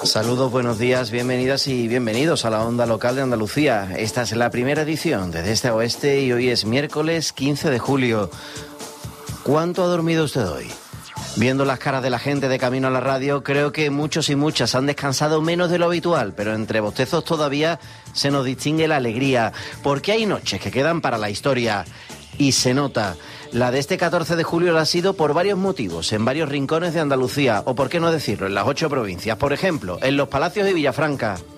Saludos, buenos días, bienvenidas y bienvenidos a la Onda Local de Andalucía. Esta es la primera edición de Este a Oeste y hoy es miércoles 15 de julio. ¿Cuánto ha dormido usted hoy? Viendo las caras de la gente de camino a la radio, creo que muchos y muchas han descansado menos de lo habitual, pero entre bostezos todavía se nos distingue la alegría, porque hay noches que quedan para la historia y se nota. La de este 14 de julio lo ha sido por varios motivos, en varios rincones de Andalucía, o por qué no decirlo, en las 8 provincias. Por ejemplo, en Los Palacios y Villafranca,